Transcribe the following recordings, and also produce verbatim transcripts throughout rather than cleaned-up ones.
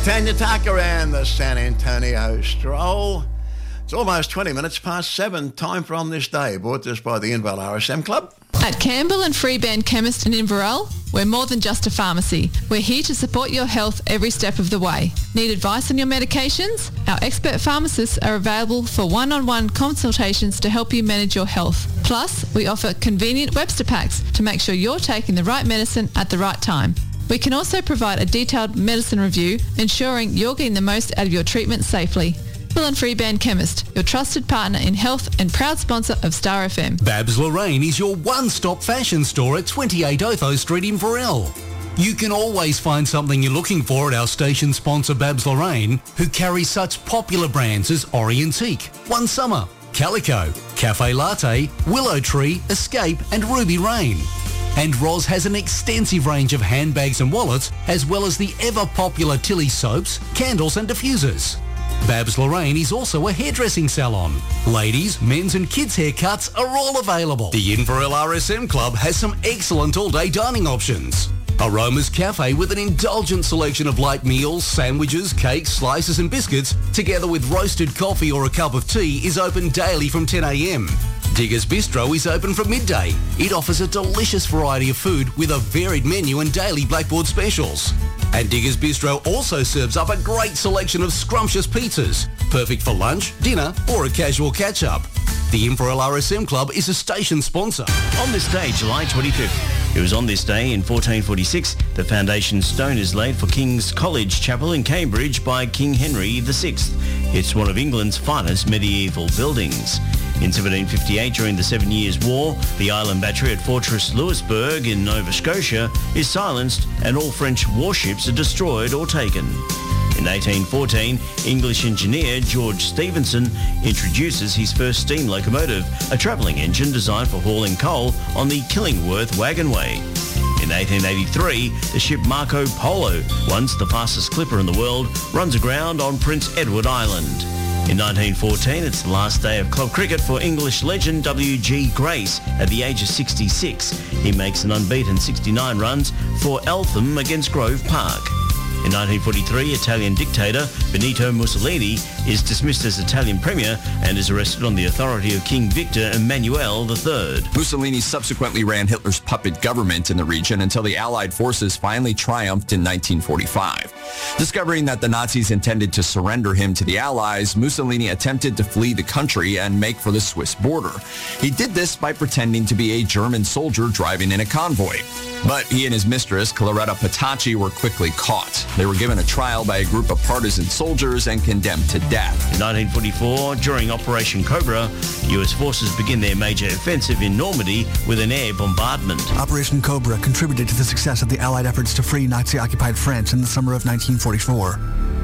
Tanya Tucker and the San Antonio Stroll. It's almost twenty minutes past seven. Time for On This Day, brought to us by the Inverell R S M Club. At Campbell and Freeband Chemist in Inverell, we're more than just a pharmacy. We're here to support your health every step of the way. Need advice on your medications? Our expert pharmacists are available for one-on-one consultations to help you manage your health. Plus, we offer convenient Webster packs to make sure you're taking the right medicine at the right time. We can also provide a detailed medicine review, ensuring you're getting the most out of your treatment safely. Bill and Freeband Chemist, your trusted partner in health and proud sponsor of Star F M. Babs Lorraine is your one-stop fashion store at twenty-eight Otho Street in Inverell. You can always find something you're looking for at our station sponsor Babs Lorraine, who carries such popular brands as Orientique, One Summer, Calico, Cafe Latte, Willow Tree, Escape and Ruby Rain. And Roz has an extensive range of handbags and wallets, as well as the ever-popular Tilly soaps, candles and diffusers. Babs Lorraine is also a hairdressing salon. Ladies, men's and kids' haircuts are all available. The Inverell R S M Club has some excellent all-day dining options. Aroma's Cafe with an indulgent selection of light meals, sandwiches, cakes, slices and biscuits, together with roasted coffee or a cup of tea, is open daily from ten a.m. Diggers Bistro is open from midday. It offers a delicious variety of food with a varied menu and daily blackboard specials. And Diggers Bistro also serves up a great selection of scrumptious pizzas, perfect for lunch, dinner or a casual catch-up. The Inverell R S M Club is a station sponsor. On this day, July twenty-fifth, it was on this day in fourteen forty-six, the foundation stone is laid for King's College Chapel in Cambridge by King Henry the Sixth. It's one of England's finest medieval buildings. In seventeen fifty-eight, during the Seven Years' War, the island battery at Fortress Louisbourg in Nova Scotia is silenced and all French warships are destroyed or taken. In eighteen fourteen, English engineer George Stephenson introduces his first steam locomotive, a travelling engine designed for hauling coal on the Killingworth Wagonway. In eighteen eighty-three, the ship Marco Polo, once the fastest clipper in the world, runs aground on Prince Edward Island. In nineteen fourteen, it's the last day of club cricket for English legend W G Grace at the age of sixty-six. He makes an unbeaten sixty-nine runs for Eltham against Grove Park. In nineteen forty-three, Italian dictator Benito Mussolini is dismissed as Italian premier and is arrested on the authority of King Victor Emmanuel the Third. Mussolini subsequently ran Hitler's puppet government in the region until the Allied forces finally triumphed in nineteen forty-five. Discovering that the Nazis intended to surrender him to the Allies, Mussolini attempted to flee the country and make for the Swiss border. He did this by pretending to be a German soldier driving in a convoy. But he and his mistress, Claretta Petacci, were quickly caught. They were given a trial by a group of partisan soldiers and condemned to death. In nineteen forty-four, during Operation Cobra, U S forces begin their major offensive in Normandy with an air bombardment. Operation Cobra contributed to the success of the Allied efforts to free Nazi-occupied France in the summer of nineteen forty-four.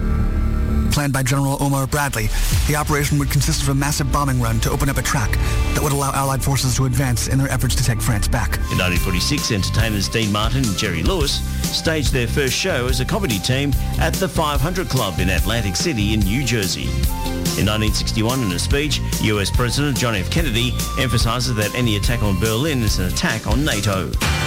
Planned by General Omar Bradley, the operation would consist of a massive bombing run to open up a track that would allow Allied forces to advance in their efforts to take France back. In nineteen forty-six, entertainers Dean Martin and Jerry Lewis staged their first show as a comedy team at the five hundred Club in Atlantic City in New Jersey. In nineteen sixty-one, in a speech, U S President John F. Kennedy emphasizes that any attack on Berlin is an attack on NATO.